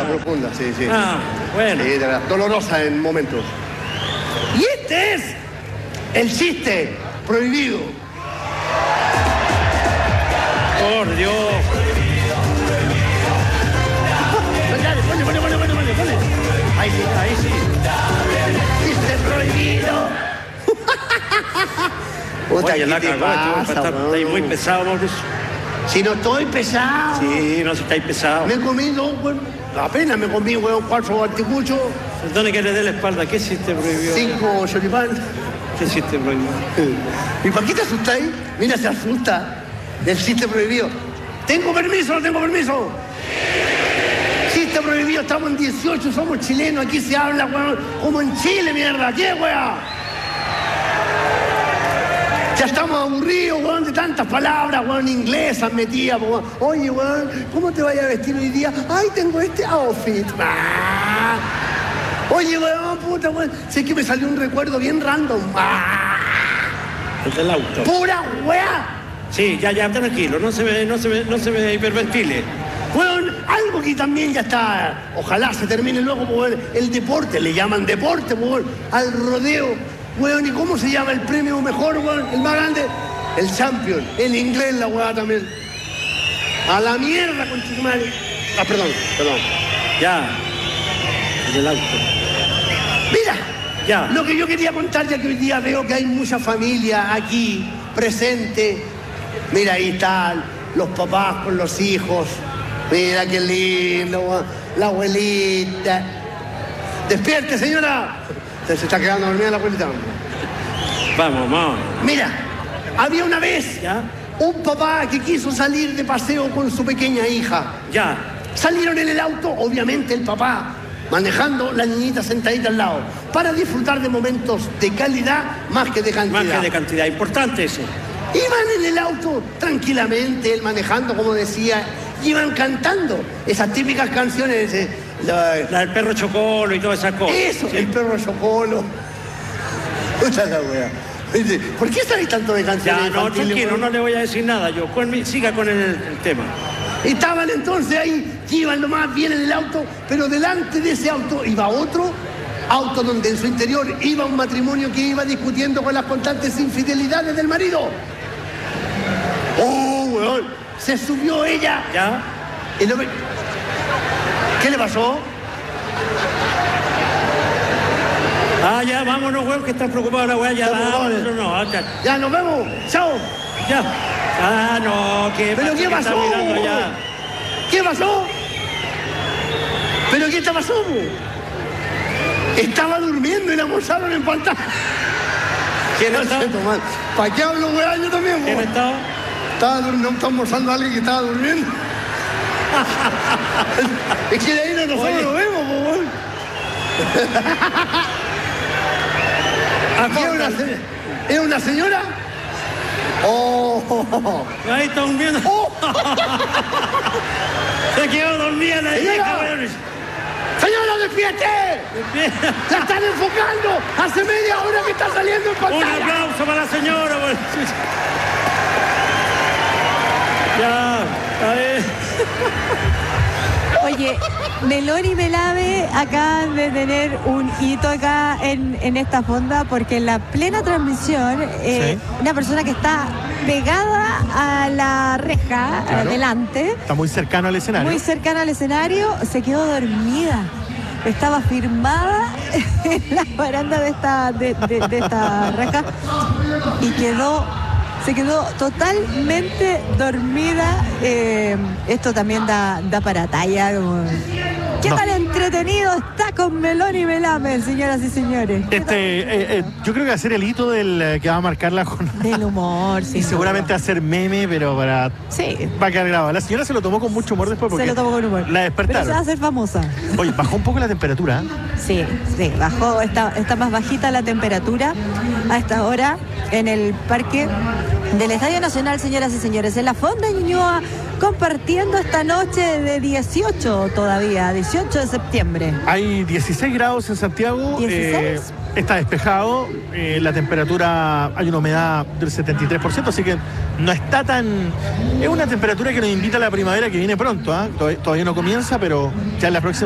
profunda, sí, sí. Ah, bueno. Sí, de verdad, dolorosa en momentos. Y este es el chiste prohibido. Por Dios. Ponle. Ahí sí. Chiste prohibido. Puta, Oye, ¿qué la te cagó, pasa, está ahí muy pesado, Mauricio. Si no estoy pesado. Sí, no, si estáis pesado. Me comí dos, weón. Apenas me comí, weón, 4 anticuchos, Perdone que le dé la espalda. ¿Qué chiste prohibido? 5 choripán. ¿Qué chiste prohibido? ¿Y para qué te asustáis? Mira, se asusta del chiste prohibido. ¿Tengo permiso o no tengo permiso? Chiste prohibido, estamos en 18, somos chilenos, aquí se habla, weón, como en Chile, mierda. ¿Qué, weón? Ya estamos aburridos, weón, de tantas palabras, weón, inglesas metidas, weón. Oye, weón, ¿cómo te vayas a vestir hoy día? Ay, tengo este outfit. Ah. Oye, weón, puta, weón, sé que me salió un recuerdo bien random. Ah. El del auto. ¡Pura weá! Sí, ya, tranquilo, no se me hiperventile. Weón, algo que también ya está, ojalá se termine luego, weón, el deporte, le llaman deporte, weón, al rodeo. Weón, ¿y cómo se llama el premio mejor, weón? El más grande. El champion. En inglés la weá también. A la mierda, con tu madre. Ah, perdón. Ya. El del auto. Mira. Ya. Lo que yo quería contar, ya que hoy día veo que hay mucha familia aquí, presente. Mira, ahí están los papás con los hijos. Mira qué lindo, weón. La abuelita. Despierte, señora. Se está quedando dormida la abuelita. Vamos. Mira, había una vez ¿Ya? un papá que quiso salir de paseo con su pequeña hija. Ya. Salieron en el auto, obviamente el papá manejando, la niñita sentadita al lado, para disfrutar de momentos de calidad más que de cantidad. Más que de cantidad. Importante eso. Iban en el auto tranquilamente, él manejando, como decía, iban cantando esas típicas canciones. La del perro Chocolo y todas esas cosas. Eso, Sí. el perro Chocolo. Puta la wea. ¿Por qué sabéis tanto de canciones Ya, no, infantiles, tranquilo, weón? no le voy a decir nada yo. Siga con el tema. Estaban entonces ahí, iban nomás bien en el auto, pero delante de ese auto iba otro auto donde en su interior iba un matrimonio que iba discutiendo con las constantes infidelidades del marido. ¡Oh, weón! Se subió ella. ¿Ya? Y lo ve- ¿Qué le pasó? Ah, ya, vámonos, weón, que está preocupada la weá. Ya, Está preocupada. vámonos, ya. Ya, nos vemos. Chao. Ya. Ah, no, ¿qué ¿Pero qué que está pasó? mirando allá? ¿Qué pasó? ¿Pero qué te pasó? Estaba durmiendo y la almorzaron en pantalla. ¿Quién está? ¿Para qué hablo, weá? Yo también, ¿Quién weón. está? No está almorzando a alguien que estaba durmiendo. Es que de ahí nosotros Oye. lo vemos, po, weón. ¿Y ¿Es una señora? ¡Oh! Ahí está durmiendo. ¡Oh! Se quedó dormida la Señora. vieja, weón. ¡Señora, despierte! ¡La están enfocando! ¡Hace media hora que está saliendo en Un pantalla! aplauso para la señora, weón. Ya, a ver. Oye, Melón y Melame acaban de tener un hito acá en esta fonda, porque en la plena transmisión, Sí. una persona que está pegada a la reja, Claro. adelante, Está muy cercano al escenario. muy cercana al escenario, se quedó dormida. Estaba firmada en la baranda de esta reja y se quedó totalmente dormida. Esto también da para talla. ¿Qué No. tan entretenido está con Melón y Melame, señoras y señores? Yo creo que va a ser el hito del que va a marcar la jornada. Del humor, sí. Y seguramente va a ser meme, pero para... Sí. Va a quedar grabado. La señora se lo tomó con mucho humor después porque Se lo tomó con humor. la Pero se va a despertaron. hacer famosa. Oye, bajó un poco la temperatura. Sí, bajó, está más bajita la temperatura a esta hora en el parque del Estadio Nacional, señoras y señores, en la Fonda Ñuñoa, compartiendo esta noche de 18 todavía, 18 de septiembre. Hay 16 grados en Santiago. 16. Está despejado. La temperatura, hay una humedad del 73%, así que no está tan... Es una temperatura que nos invita a la primavera que viene pronto. ¿Ah? Todavía no comienza, pero ya en la próxima